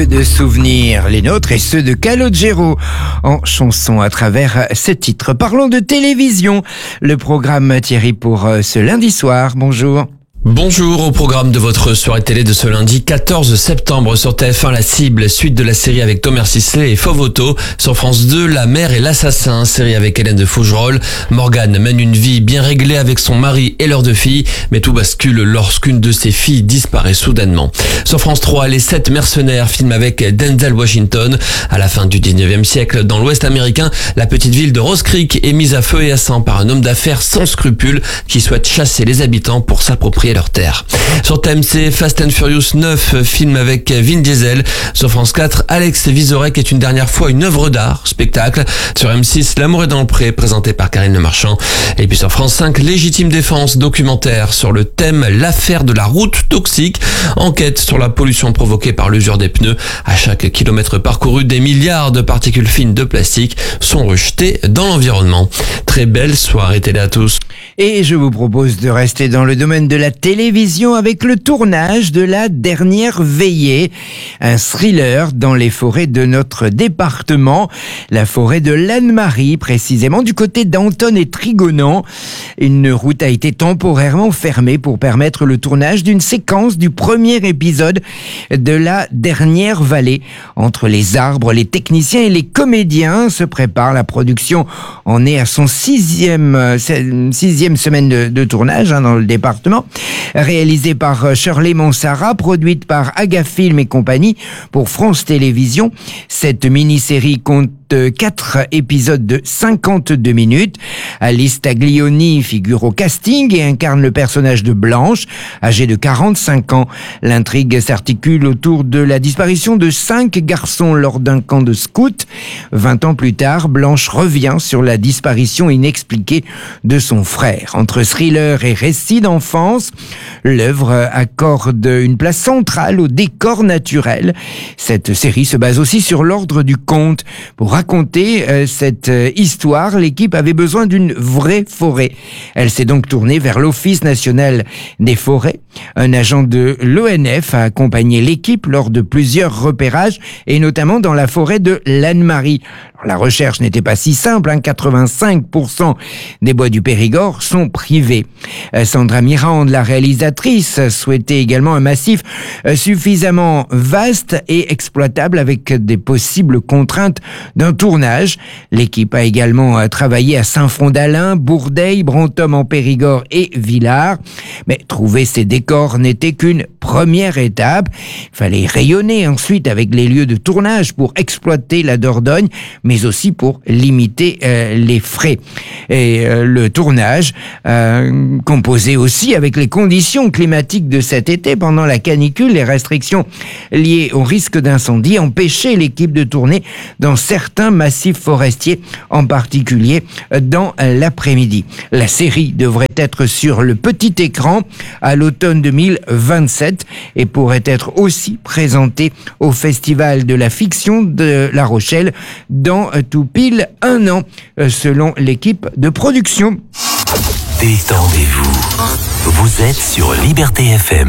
que de souvenirs, les nôtres et ceux de Calogero, en chanson à travers ce titre. Parlons de télévision, le programme Thierry pour ce lundi soir. Bonjour. Bonjour, au programme de votre soirée télé de ce lundi 14 septembre sur TF1, La Cible, suite de la série avec Thomas Sisley et Fovoto. Sur France 2, La Mère et l'Assassin, série avec Hélène de Fougerolles. Morgane mène une vie bien réglée avec son mari et leurs 2 filles, mais tout bascule lorsqu'une de ses filles disparaît soudainement. Sur France 3, Les 7 mercenaires, film avec Denzel Washington. À la fin du 19e siècle, dans l'Ouest américain, la petite ville de Rose Creek est mise à feu et à sang par un homme d'affaires sans scrupules qui souhaite chasser les habitants pour s'approprier leur terre. Sur TMC, Fast and Furious 9, film avec Vin Diesel. Sur France 4, Alex Vizorek est une dernière fois une œuvre d'art, spectacle. Sur M6, L'amour est dans le pré, présenté par Karine Le Marchand. Et puis sur France 5, Légitime défense, documentaire sur le thème L'affaire de la route toxique. Enquête sur la pollution provoquée par l'usure des pneus. À chaque kilomètre parcouru, des milliards de particules fines de plastique sont rejetées dans l'environnement. Très belle soirée télé à tous. Et je vous propose de rester dans le domaine de la télévision avec le tournage de La Dernière Veillée, un thriller dans les forêts de notre département, la forêt de l'Anne-Marie, précisément du côté d'Anton et Trigonan. Une route a été temporairement fermée pour permettre le tournage d'une séquence du premier épisode de La Dernière Vallée. Entre les arbres, les techniciens et les comédiens se prépare. La production en est à son sixième semaine de tournage dans le département. Réalisée par Shirley Monsara, produite par Agafilm et compagnie pour France Télévisions. Cette mini-série compte 4 épisodes de 52 minutes. Alice Taglioni figure au casting et incarne le personnage de Blanche, âgée de 45 ans. L'intrigue s'articule autour de la disparition de 5 garçons lors d'un camp de scouts. 20 ans plus tard, Blanche revient sur la disparition inexpliquée de son frère. Entre thriller et récit d'enfance, l'œuvre accorde une place centrale au décor naturel. Cette série se base aussi sur l'ordre du conte. Pour raconter cette histoire, l'équipe avait besoin d'une vraie forêt. Elle s'est donc tournée vers l'Office national des forêts. Un agent de l'ONF a accompagné l'équipe lors de plusieurs repérages et notamment dans la forêt de l'Anne-Marie. La recherche n'était pas si simple, 85% des bois du Périgord sont privés. Sandra Mirande, la réalisatrice, souhaitait également un massif suffisamment vaste et exploitable avec des possibles contraintes d'un tournage. L'équipe a également travaillé à Saint-Front-d'Alain, Bourdeil, Brantôme en Périgord et Villars. Mais trouver ces décors n'était qu'une première étape. Il fallait rayonner ensuite avec les lieux de tournage pour exploiter la Dordogne, mais aussi pour limiter les frais. Et le tournage, composé aussi avec les conditions climatiques de cet été, pendant la canicule, les restrictions liées au risque d'incendie empêchaient l'équipe de tourner dans certains massifs forestiers, en particulier dans l'après-midi. La série devrait être sur le petit écran à l'automne 2027 et pourrait être aussi présentée au Festival de la fiction de La Rochelle dans tout pile 1 an, selon l'équipe de production. Détendez-vous. Vous êtes sur Liberté FM.